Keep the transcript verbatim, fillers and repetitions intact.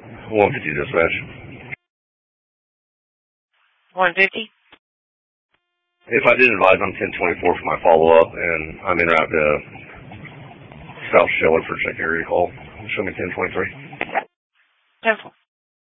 one fifty dispatch. one fifty? If I did advise, I'm ten twenty-four for my follow-up, and I'm en route to South Shelley for secondary call. Show me ten twenty-three. ten four.